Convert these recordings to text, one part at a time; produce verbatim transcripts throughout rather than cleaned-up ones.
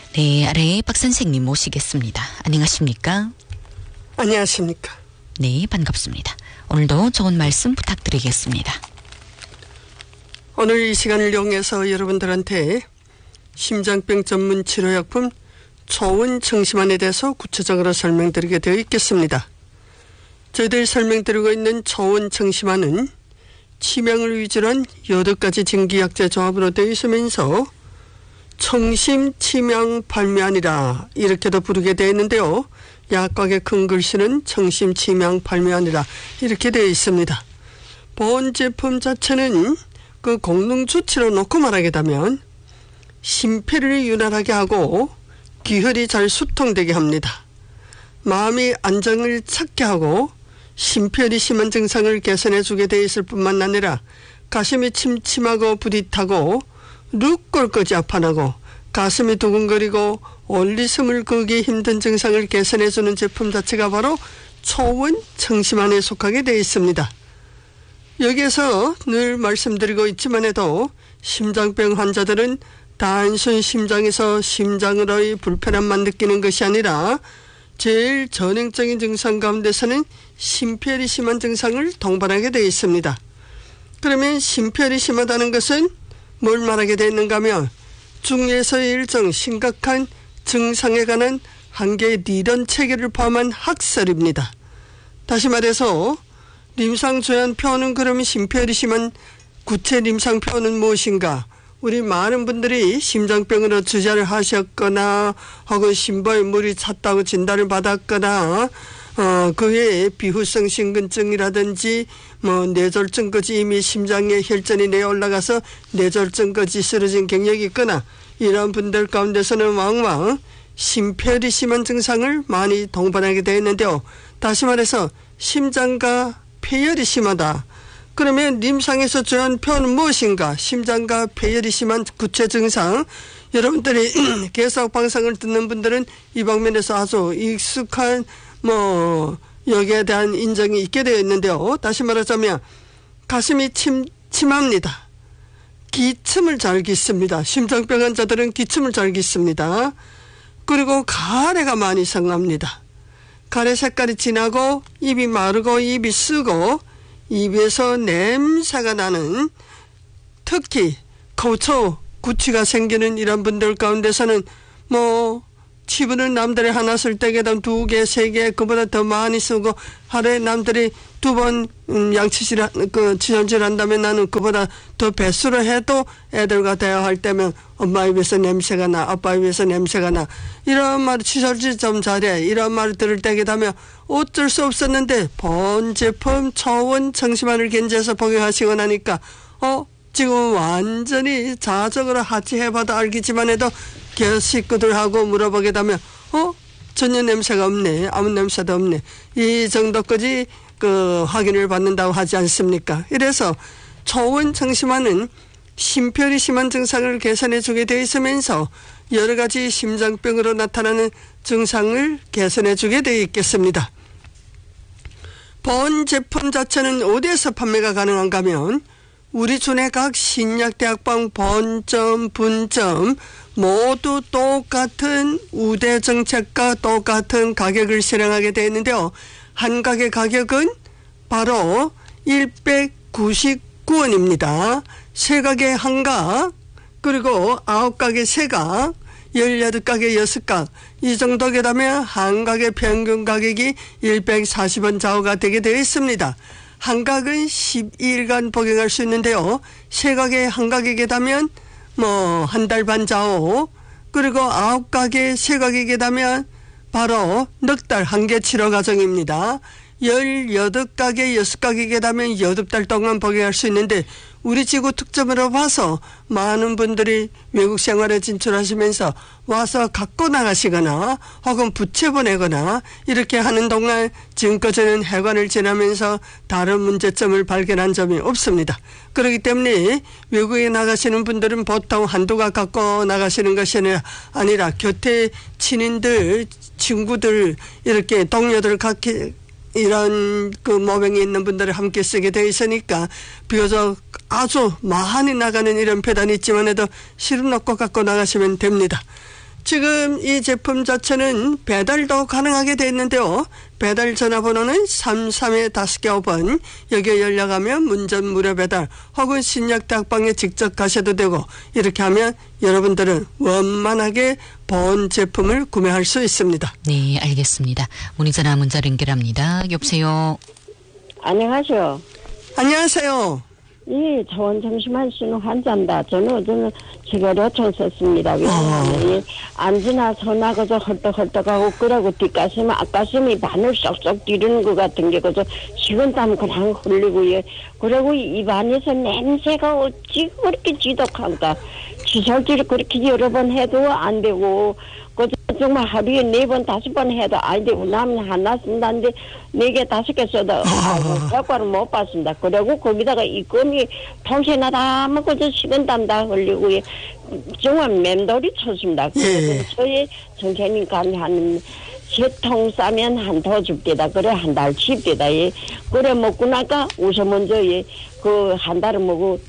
네, 아래 박 선생님 모시겠습니다. 안녕하십니까? 안녕하십니까? 네, 반갑습니다. 오늘도 좋은 말씀 부탁드리겠습니다. 오늘 이 시간을 이용해서 여러분들한테 심장병 전문 치료약품 초원 청심환에 대해서 구체적으로 설명드리게 되어 있겠습니다. 저희들이 설명드리고 있는 초원 청심환은 치명을 위주로 한 여덟 가지 증기약재 조합으로 되어 있으면서 청심 치명 발매하니라 이렇게도 부르게 되어 있는데요. 약곽의 큰 글씨는 청심 치명 발매하니라 이렇게 되어 있습니다. 본 제품 자체는 그 공능 주치로 놓고 말하게 되면 심폐를 윤활하게 하고 기혈이 잘 수통되게 합니다. 마음이 안정을 찾게 하고 심폐혈이 심한 증상을 개선해 주게 되어 있을 뿐만 아니라 가슴이 침침하고 부릿하고 룩 꼴까지 아파나고 가슴이 두근거리고 올리 숨을 거기 힘든 증상을 개선해 주는 제품 자체가 바로 초원 청심환에 속하게 되어 있습니다. 여기에서 늘 말씀드리고 있지만 해도 심장병 환자들은 단순 심장에서 심장으로의 불편함만 느끼는 것이 아니라 제일 전형적인 증상 가운데서는 심폐혈이 심한 증상을 동반하게 되어 있습니다. 그러면 심폐혈이 심하다는 것은 뭘 말하게 되어 있는가 하면 중에서의 일정 심각한 증상에 관한 한 개의理論 체계를 포함한 학설입니다. 다시 말해서 임상조연 표현은 그러면 심폐혈이 심한 구체 임상표현은 무엇인가? 우리 많은 분들이 심장병으로 주사를 하셨거나 혹은 심부에 물이 찼다고 진단을 받았거나 어, 그 외에 비후성 심근증이라든지 뭐 뇌졸중까지 이미 심장에 혈전이 내어 올라가서 뇌졸중까지 쓰러진 경력이 있거나 이런 분들 가운데서는 왕왕 심폐혈이 심한 증상을 많이 동반하게 되어 있는데요. 다시 말해서 심장과 폐혈이 심하다. 그러면 임상에서 조언 표현은 무엇인가? 심장과 폐혈이 심한 구체 증상. 여러분들이 계속 방송을 듣는 분들은 이 방면에서 아주 익숙한 뭐 여기에 대한 인정이 있게 되어 있는데요. 다시 말하자면 가슴이 침, 침합니다. 기침을 잘 깃습니다. 심장병 환자들은 기침을 잘 깃습니다. 그리고 가래가 많이 생깁니다. 가래 색깔이 진하고 입이 마르고 입이 쓰고 입에서 냄새가 나는 특히 거초 구취가 생기는 이런 분들 가운데서는 뭐 치부는 남들이 하나 쓸 때에 두 개, 세 개, 그보다 더 많이 쓰고 하루에 남들이 두 번 음, 양치질, 그 치솔질 한다면 나는 그보다 더 배수로 해도 애들과 대화할 때면 엄마 입에서 냄새가 나, 아빠 입에서 냄새가 나. 이런 말, 치솔질 좀 잘해. 이런 말을 들을 때에 되면 어쩔 수 없었는데 본 제품 초원 청심환을 견제해서 복용하시고 나니까 어? 지금 완전히 자적으로 하치해봐도 알겠지만 해도 겨 식구들하고 물어보게 되면 어? 전혀 냄새가 없네. 아무 냄새도 없네. 이 정도까지 그 확인을 받는다고 하지 않습니까? 이래서 초원 청심환은 심폐혈이 심한 증상을 개선해 주게 되어 있으면서 여러 가지 심장병으로 나타나는 증상을 개선해 주게 되어 있겠습니다. 본 제품 자체는 어디에서 판매가 가능한가 하면 우리 주내 각 신약대학방 본점, 분점 모두 똑같은 우대 정책과 똑같은 가격을 실행하게 되어 있는데요. 한 가게 가격은 바로 백구십구 원입니다. 세 가게 한 각, 그리고 아홉 가게 세 각, 열여덟 가게 여섯 각, 이 정도게 되면 한 가게 평균 가격이 백사십 원 좌우가 되게 되어 있습니다. 한 각은 십이 일간 복용할 수 있는데요. 세 가게 한 가격에 되면 뭐 한 달 반 좌우, 그리고 아홉 가게 세 가격에 되면 바로 넉 달 한 개 치료 과정입니다. 열여덟 가게 여섯 가격에 되면 여덟 달 동안 복용할 수 있는데 우리 지구 특점으로 봐서 많은 분들이 외국 생활에 진출하시면서 와서 갖고 나가시거나 혹은 부채 보내거나 이렇게 하는 동안 지금까지는 해관을 지나면서 다른 문제점을 발견한 점이 없습니다. 그렇기 때문에 외국에 나가시는 분들은 보통 한두 가 갖고 나가시는 것이 아니라 곁에 친인들, 친구들, 이렇게 동료들 갖게 이런 그 모병이 있는 분들을 함께 쓰게 되어 있으니까 비교적 아주 많이 나가는 이런 배단이 있지만 해도 실은 없고 갖고 나가시면 됩니다. 지금 이 제품 자체는 배달도 가능하게 돼 있는데요. 배달 전화번호는 삼삼 다섯 번. 여기에 연락하면 문전 무료 배달 혹은 신약 다락방에 직접 가셔도 되고, 이렇게 하면 여러분들은 원만하게 보온 제품을 구매할 수 있습니다. 네, 알겠습니다. 문의전화 문자 연결합니다. 여보세요. 안녕하세요. 안녕하세요. 예, 저원 정신만 쓰는 환자입니다. 저는 어제는 지거려총 썼습니다. 왜냐하면 어. 앉으나 서나 그저 헐떡헐떡하고 그러고 뒷가슴 앞가슴이 바늘 쏙쏙 뒤르는 것 같은 게 그저 식은땀 그냥 흘리고 예. 그리고 입안에서 냄새가 어찌 그렇게 지독한가. 칫솔질을 그렇게 여러 번 해도 안 되고 그저 정말 하루에 네 번 다섯 번 해도 안 되고 남은 하나 쓴다는데 네 개 다섯 개 써도 효과를 못 봤습니다. 그리고 거기다가 이 껌이 통째나 다 먹고 저 식은땀 다 흘리고 예. 정말 맴돌이 쳤습니다. 그래서 예. 저희 선생님 감사하는 세 통 싸면 한 통 줍대다. 그래 한 달 칩대다. 예. 그래 먹고 나니까 우선 먼저 예. 그 한 달을 먹고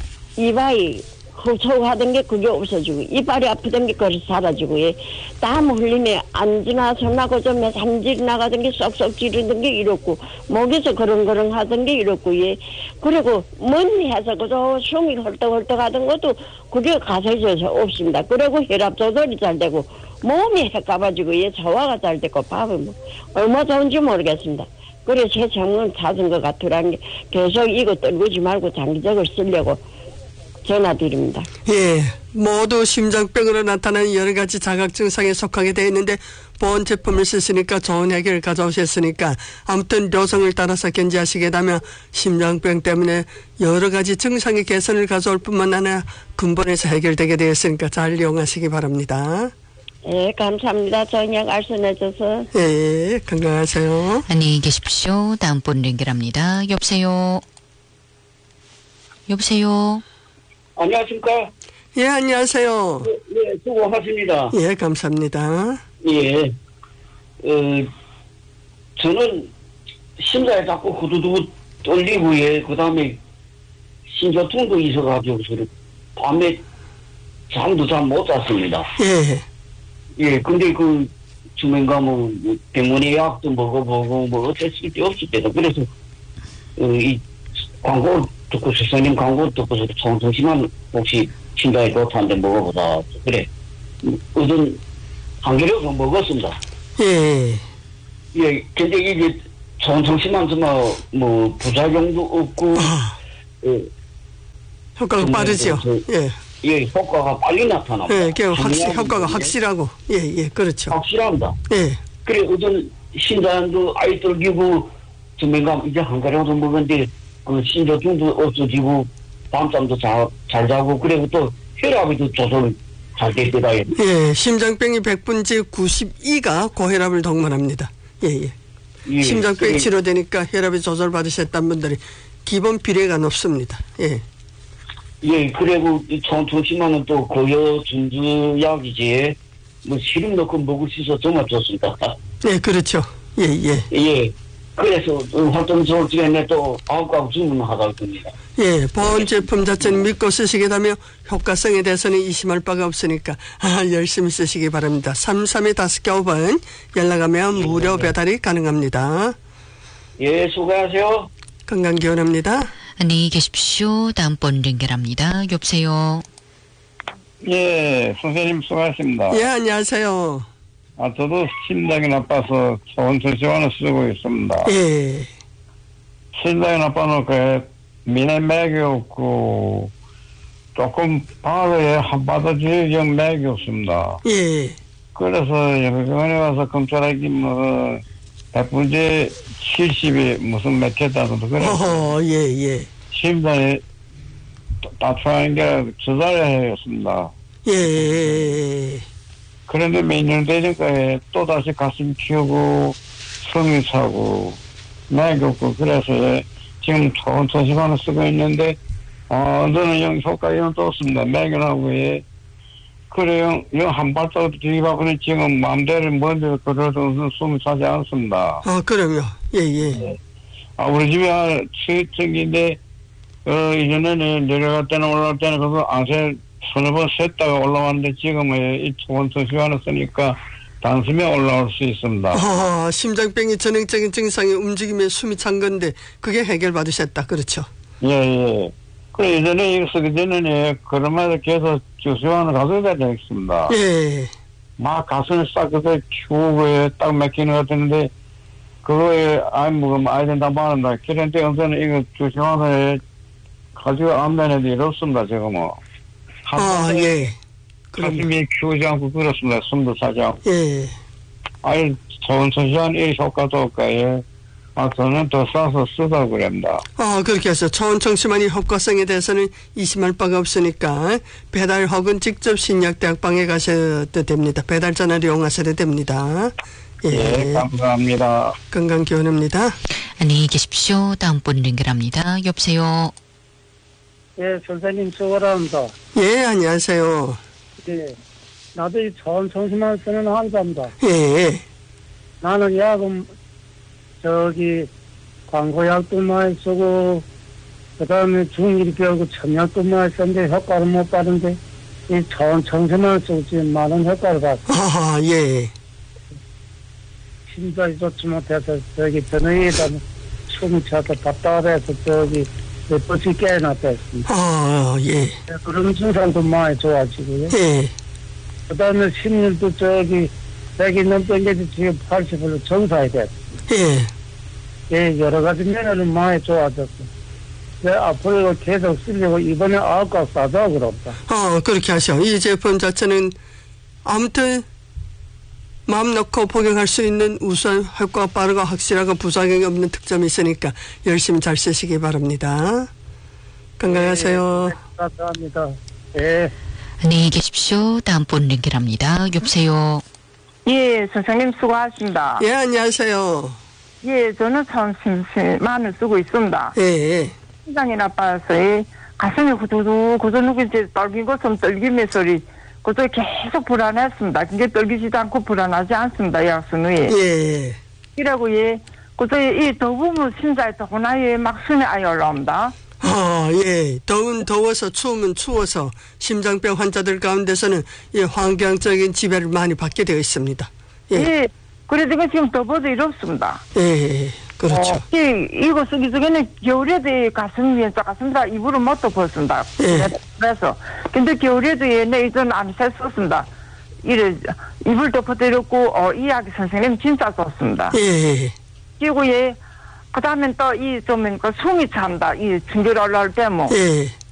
이바이 흡수하던 게 그게 없어지고 이빨이 아프던 게 그래서 사라지고 예. 땀 흘리면 앉으나 서나고 좀 삼질 나가던 게 쏙쏙 찌르던 게 이렇고 목에서 그렁그렁 하던 게 이렇고 예. 그리고 먼 해서 그저 숨이 헐떡헐떡 하던 것도 그게 가서져서 없습니다. 그리고 혈압 조절이 잘 되고 몸이 헷가가지고 예. 소화가 잘 되고 밥을 뭐 얼마 좋은지 모르겠습니다. 그래서 제 정은 찾은 것 같으라는 게 계속 이거 떨구지 말고 장기적으로 쓰려고 전화드립니다. 예, 모두 심장병으로 나타나는 여러 가지 자각 증상에 속하게 되어 있는데 보온 제품을 쓰시니까 좋은 해결을 가져오셨으니까 아무튼 료성을 따라서 견지하시게 되면 심장병 때문에 여러 가지 증상의 개선을 가져올 뿐만 아니라 근본에서 해결되게 되었으니까 잘 이용하시기 바랍니다. 예, 감사합니다. 저녁 알선해줘서. 예, 건강하세요. 안녕히 계십시오. 다음 분 연결합니다. 여보세요. 여보세요. 안녕하십니까? 예, 안녕하세요. 예, 예, 수고하십니다. 예, 감사합니다. 예, 어, 저는 심장이 자꾸 후두둑 떨리고, 예, 그 다음에 신조통도 있어가지고, 밤에 잠도 잘 못 잤습니다. 예. 예, 근데 그, 주변가 뭐, 병원에 약도 먹어보고, 뭐, 어쩔 수 없을 때도, 그래서, 어, 이, 광고 듣고, 선생님 광고 듣고서 정통심한 혹시 심장이 좋다는데 먹어보다. 그래. 어떤, 한 개를 먹었습니다. 예. 예, 근데 이게 정통심한 뭐, 뭐, 부작용도 없고, 아, 예. 효과가 빠르죠. 그, 예. 예, 효과가 빨리 나타납니다. 예, 그 확실, 효과가 확실하고, 예, 예, 그렇죠. 확실합니다. 예. 그래, 어떤 신장도 아이 떨기고, 정말 이제 한 가지 정도 먹었는데, 그 신조증도 없어지고, 밤잠도 잘, 잘 자고, 그리고 또 혈압이 또 조절 잘 될 때다. 예, 심장병이 백 분째 구십이가 고혈압을 동반합니다. 예, 예. 예, 심장병이 그래, 치료되니까 혈압이 조절받으셨던 분들이 기본 비례가 높습니다. 예. 예, 그리고 정통심하는 또 고여 준주약이지, 뭐 시름 넣고 먹을 수 있어서 정말 좋습니다. 네, 그렇죠. 예, 예. 예. 그래서 활동 좋을 시간에 또 아홉 주문하다 겁니다. 예, 보온 제품 자체는 믿고 쓰시게 되면 효과성에 대해서는 의심할 바가 없으니까 아, 열심히 쓰시기 바랍니다. 삼삼 다섯 번 연락하면 무료 배달이 가능합니다. 예, 수고하세요. 건강 기원합니다. 안녕히 계십시오. 다음 분 연결합니다. 여보세요. 예, 선생님 수고하셨습니다. 예, 안녕하세요. 아, 저도 심장이 나빠서 소원천시원을 쓰고 있습니다. 예. 심장이 나빠놓고 미네맥이 없고 조금 방학에 한바다 주의경 맥이 없습니다. 예. 그래서 여기병원에 와서 검사하기 뭐 백분째 칠십이 무슨 맥혔다던데 그래서 어허, 예, 예. 심장이 다투하는 게 저달해였습니다. 예. 그런데 몇 년 되니까 또 다시 가슴 키우고 성이 차고 맥이 없고 그래서 지금 좋은 토시반을 쓰고 있는데 어 저는 영 효과 영 또 없습니다. 맥이 나고 예. 그래요. 영 한 발자국 뒤집어보니 지금 마음대로 먼저 그러던 숨이 차지 않습니다. 아, 그럼요. 예, 예. 아, 우리 집에 저기인데 어 이전에는 내려갈 때는 올라갈 때는 그거 안세 서너 번 샜다가 올라왔는데 지금은 이 초원성심환을 쓰니까 단숨에 올라올 수 있습니다. 아, 심장병이 전형적인 증상이 움직임에 숨이 찬 건데 그게 해결받으셨다. 그렇죠? 예, 예. 그 예전에 이거 쓰기 전에는 그러면서 계속 주시환을 가져야 되겠습니다. 예. 막 가슴을 싹 그서 키우고 딱 막히는 것 같은데 그거에 아이 먹으면 아이 된다고 하는데 그런데 우선은 이거 주시환을 가지고 안 되는 일이 없습니다. 지금은. 아, 예. 가슴이 키우지 않고 그렇습니다. 숨도 차지 않고. 예. 아이, 좋은 소시한 일 효과도 없고요. 아, 저는 더 싸서 쓰다고 그럽니다. 아, 그렇게 해서 초원청심환이 효과성에 대해서는 의심할 바가 없으니까 배달 혹은 직접 신약대학방에 가셔도 됩니다. 배달 전화를 이용하셔도 됩니다. 예. 예, 감사합니다. 건강기원입니다. 안녕히 계십시오. 다음 분 연결합니다. 여보세요. 예, 선생님 수고합니다. 예, 안녕하세요. 예, 나도 이 초원청심환 쓰는 환자입니다. 예. 나는 약은 저기 광고약도 많이 쓰고 그 다음에 중일병하고 첨약도 많이 썼는데 효과를 못 받는데 이 초원청심환 쓰고 지금 많은 효과를 받고 아, 예. 심장이 좋지 못해서 저기 변호에다 숨이 차서 답답해서 저기 몇 번씩 깨어났다 했습니다. 아, 예. 그런 증상도 많이 좋아지고요. 예. 그 다음에 심리도 저기 백이 넘던 게 지금 팔십으로 정상이 됐어. 예. 예, 여러 가지 면에는 많이 좋아졌어. 네, 앞으로 계속 쓰려고 이번에 아홉 싸다 그럽다. 어, 그렇게 하셔. 이 제품 자체는 아무튼 마음 놓고 복용할 수 있는 우선 효과가 빠르고 확실하고 부작용이 없는 특점이 있으니까 열심히 잘 쓰시기 바랍니다. 건강하세요. 네, 감사합니다. 예. 안녕히 계십시오. 다음 분 연결합니다. 여보세요. 예, 선생님 수고하십니다. 예, 안녕하세요. 예, 저는 참 심심만을 쓰고 있습니다. 예. 심장이 나빠서 이 가슴이 후두둑 후두둑 이제 떨긴 것처럼 떨김의 소리 그저 계속 불안했습니다. 굉장히 떨기지도 않고 불안하지 않습니다. 약순 후에. 예. 이라고 예, 그저 이 더우면 심장이 더구나 예막 숨이 아예 올라옵니다. 아, 예. 더운 더워서 추우면 추워서 심장병 환자들 가운데서는 예, 환경적인 지배를 많이 받게 되어 있습니다. 예. 예. 그래도 이거 지금 더워도 이렇습니다. 예. 그렇죠. 어, 이, 이거 쓰기 전에는 겨울에도 이 가슴 위에 가슴다 이불을 못도 벗습니다. 예. 그래서 근데 겨울에도 얘네 이전 안 샜었습니다. 이래 이불 덮어드렸고 어, 이야기 선생님 진짜 좋습니다. 예. 그리고 얘 그다음엔 또 이 좀 그 숨이 찬다 이 중결 올라올 때 뭐 예.